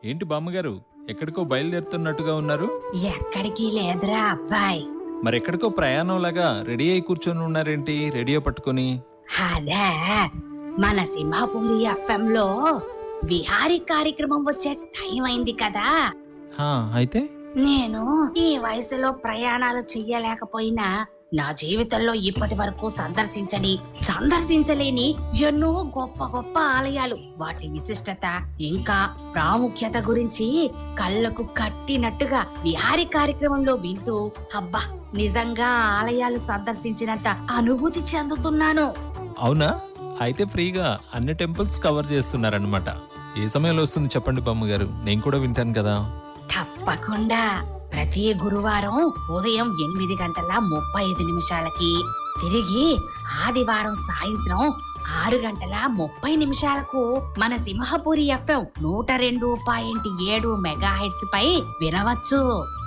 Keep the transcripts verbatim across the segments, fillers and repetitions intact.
ఏంటి బామ్మగారు ఎక్కడికో బయలుదేరుతున్నట్టుగా ఉన్నారు? ఎక్కడికి లేదురా అబ్బాయి. మరెక్కడికో ప్రయాణంలాగా రెడీ అయి కూర్చొని ఉన్నారేంటి రేడియో పట్టుకొని? అదే మన సింహాపూరి ఎఫ్ఎం లో విహారీ కార్యక్రమం వచ్చే టైం అయింది కదా. హా, అయితే నేను ఈ వయసులో ప్రయాణాలు చెయ్యలేకపోయినా నా జీవితంలో ఇప్పటి వరకు సందర్శించని సందర్శించలేని ఎన్నో గొప్ప గొప్ప ఆలయాలు, వాటి విశిష్టత ఇంకా ప్రాముఖ్యత గురించి కళ్ళకు కట్టినట్టుగా విహారీ కార్యక్రమంలో వింటూ అబ్బా నిజంగా ఆలయాలు సందర్శించినంత అనుభూతి చెందుతున్నాను. అవునా? అయితే ఫ్రీగా అన్ని టెంపుల్స్ కవర్ చేస్తున్నారనమాట. ఏ సమయంలో వస్తుంది చెప్పండి బామ్మగారు, నేను కూడా వింటాను కదా. తప్పకుండా ప్రతి గురువారం ఉదయం ఎనిమిది గంటల ముప్పై ఐదు నిమిషాలకి, తిరిగి ఆదివారం సాయంత్రం ఆరు గంటల ముప్పై నిమిషాలకు మన సింహపురి ఎఫ్ఎం నూట రెండు పాయింట్ ఏడు మెగా హెడ్స్ పై వినవచ్చు.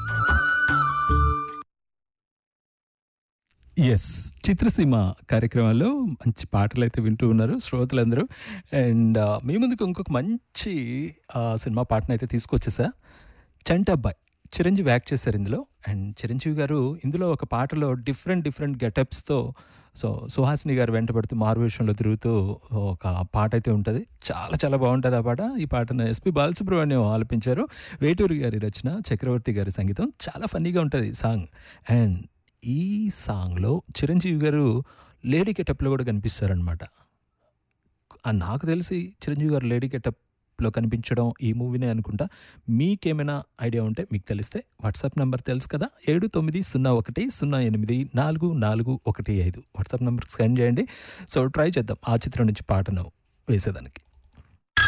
ఎస్, చిత్రసీమ కార్యక్రమాల్లో మంచి పాటలు అయితే వింటూ ఉన్నారు శ్రోతలందరూ. అండ్ మీ ముందుకు ఇంకొక మంచి ఆ, సినిమా పాటను అయితే తీసుకొచ్చేసా. చంటబ్బాయ్ చిరంజీవి యాక్ట్ చేశారు ఇందులో. అండ్ చిరంజీవి గారు ఇందులో ఒక పాటలో డిఫరెంట్ డిఫరెంట్ గెటప్స్తో సో సుహాసిని గారు వెంటబడుతూ మారువేషంలో తిరుగుతూ ఒక పాట అయితే ఉంటుంది. చాలా చాలా బాగుంటుంది ఆ పాట. ఈ పాటను ఎస్పి బాలసుబ్రహ్మణ్యం ఆలపించారు. వేటూరి గారి రచన, చక్రవర్తి గారి సంగీతం. చాలా ఫన్నీగా ఉంటుంది సాంగ్. అండ్ ఈ సాంగ్లో చిరంజీవి గారు లేడీ గెటప్లో కూడా కనిపిస్తారనమాట. నాకు తెలిసి చిరంజీవి గారు లేడీ గెటప్లో కనిపించడం ఈ మూవీనే అనుకుంటా. మీకేమైనా ఐడియా ఉంటే మీకు తెలిస్తే వాట్సాప్ నెంబర్ తెలుసు కదా, ఏడు తొమ్మిది సున్నా ఒకటి సున్నా ఎనిమిది నాలుగు నాలుగు ఒకటి ఐదు వాట్సాప్ నెంబర్కి సెండ్ చేయండి. సో ట్రై చేద్దాం ఆ చిత్రం నుంచి పాటను వేసేదానికి.